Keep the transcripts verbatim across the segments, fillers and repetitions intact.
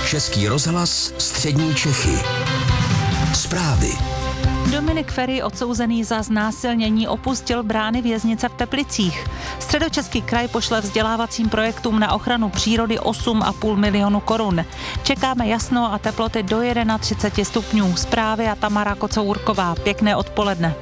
Český rozhlas Střední Čechy. Zprávy. Dominik Feri, odsouzený za znásilnění, opustil brány věznice v Teplicích. Středočeský kraj pošle vzdělávacím projektům na ochranu přírody osm a půl milionu korun. Čekáme jasno a teploty do třicet jedna stupňů. Zprávy a Tamara Kocourková. Pěkné odpoledne.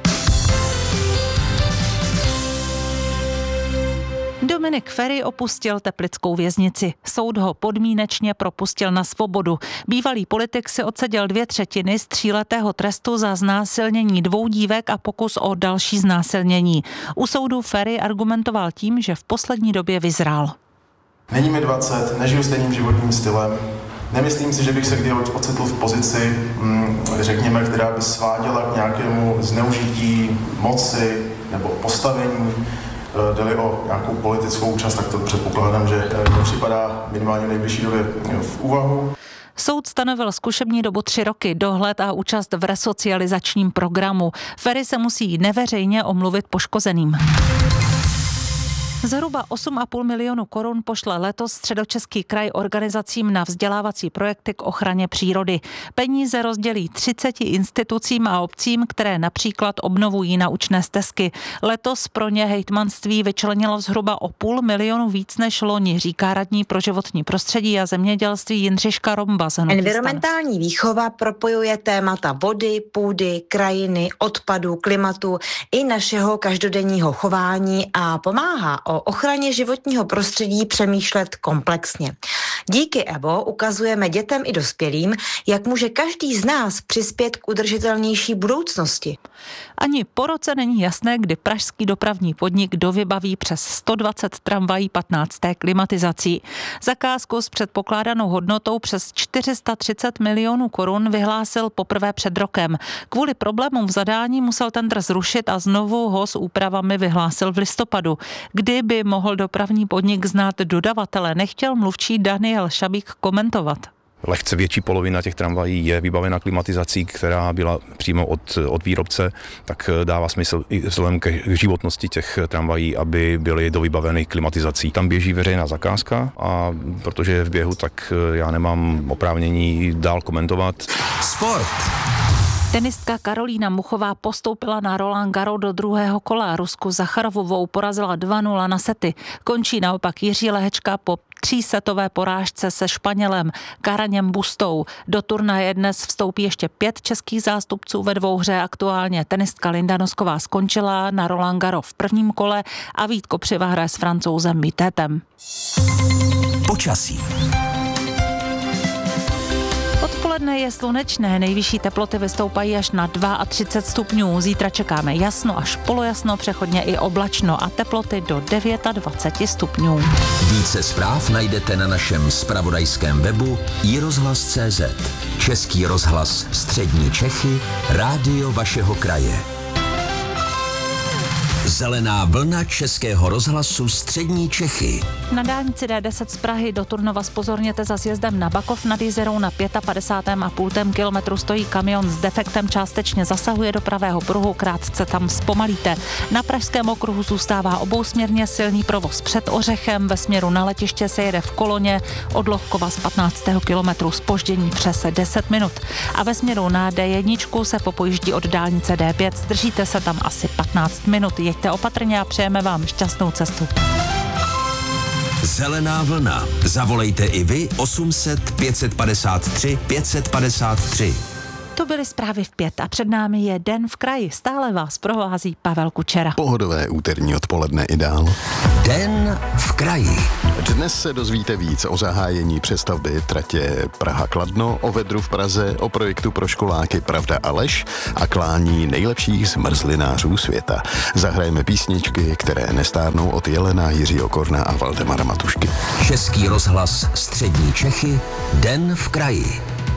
Dominik Feri opustil teplickou věznici. Soud ho podmínečně propustil na svobodu. Bývalý politik si odseděl dvě třetiny z tříletého trestu za znásilnění dvou dívek a pokus o další znásilnění. U soudu Feri argumentoval tím, že v poslední době vyzrál. Není mi dvacet, nežiju stejným životním stylem. Nemyslím si, že bych se kdy ocitl v pozici, řekněme, která by sváděla k nějakému zneužití moci nebo postavení. Jde-li o nějakou politickou účast, tak to předpokládám, že to připadá minimálně v nejbližší době v úvahu. Soud stanovil zkušební dobu tři roky, dohled a účast v resocializačním programu. Feri se musí neveřejně omluvit poškozeným. Zhruba osm a půl milionu korun pošle letos Středočeský kraj organizacím na vzdělávací projekty k ochraně přírody. Peníze rozdělí třiceti institucím a obcím, které například obnovují naučné stezky. Letos pro ně hejtmanství vyčlenilo zhruba o půl milionu víc než loni, říká radní pro životní prostředí a zemědělství Jindřiška Romba z hnutí STAN. Environmentální výchova propojuje témata vody, půdy, krajiny, odpadů, klimatu i našeho každodenního chování a pomáhá o ochraně životního prostředí přemýšlet komplexně. Díky E V O ukazujeme dětem i dospělým, jak může každý z nás přispět k udržitelnější budoucnosti. Ani po roce není jasné, kdy pražský dopravní podnik dovybaví přes sto dvacet tramvají patnácté klimatizací. Zakázku s předpokládanou hodnotou přes čtyři sta třicet milionů korun vyhlásil poprvé před rokem. Kvůli problémům v zadání musel tendr zrušit a znovu ho s úpravami vyhlásil v listopadu. Kdy by mohl dopravní podnik znát dodavatele, nechtěl mluvčí Daniel Šabík komentovat. Lehce větší polovina těch tramvají je vybavena klimatizací, která byla přímo od, od výrobce, tak dává smysl i vzhledem k životnosti těch tramvají, aby byly dovybaveny klimatizací. Tam běží veřejná zakázka a protože je v běhu, tak já nemám oprávnění dál komentovat. Sport. Tenistka Karolína Muchová postoupila na Roland Garros do druhého kola. Rusku Zacharovovou porazila dva nula na sety. Končí naopak Jiří Lehečka po třísetové porážce se Španělem Karaněm Bustou. Do turnaje dnes vstoupí ještě pět českých zástupců ve dvouhře. Aktuálně tenistka Linda Nosková skončila na Roland Garros v prvním kole a Vítko Přiva hraje s Francouzem Mitétem. Počasí. Odpoledne je slunečné, nejvyšší teploty vystoupají až na třicet dva stupňů. Zítra čekáme jasno až polojasno, přechodně i oblačno a teploty do dvacet devět stupňů. Více zpráv najdete na našem zpravodajském webu i rozhlas tečka cé zet. Český rozhlas Střední Čechy, rádio vašeho kraje. Zelená vlna Českého rozhlasu Střední Čechy. Na dálnici D deset z Prahy do Turnova zpozorněte za sjezdem na Bakov nad Jizerou na padesátém pátém a půl kilometru stojí kamion s defektem, částečně zasahuje do pravého pruhu, krátce tam zpomalíte. Na pražském okruhu zůstává obousměrně silný provoz před Ořechem, ve směru na letiště se jede v koloně od Lohkova z patnáctého kilometru, zpoždění přes deset minut. A ve směru na D jedna se popojíždí od dálnice D pět, zdržíte se tam asi patnáct minut. Jeďte opatrně a přejeme vám šťastnou cestu. Zelená vlna. Zavolejte i vy osm set pět set padesát tři pět set padesát tři. To byly zprávy v pět a před námi je Den v kraji. Stále vás provází Pavel Kučera. Pohodové úterní odpoledne i dál. Den v kraji. Dnes se dozvíte víc o zahájení přestavby tratě Praha-Kladno, o vedru v Praze, o projektu pro školáky Pravda a lež a klání nejlepších zmrzlinářů světa. Zahrajeme písničky, které nestárnou od Jelena, Jiřího Korna a Valdemara Matušky. Český rozhlas Střední Čechy. Den v kraji.